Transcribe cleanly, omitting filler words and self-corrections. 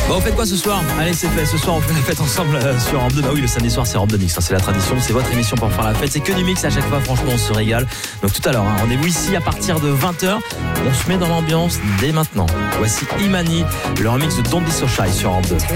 Bon, vous faites quoi ce soir? Allez, c'est fait. Ce soir, on fait la fête ensemble sur Europe 2. Bah oui, le samedi soir, c'est Europe 2 Mix. C'est la tradition. C'est votre émission pour faire la fête. C'est que du mix à chaque fois. Franchement, on se régale. Donc tout à l'heure, rendez-vous ici à partir de 20h. On se met dans l'ambiance dès maintenant. Voici Imani, le remix de Don't Be So Shy sur Europe 2.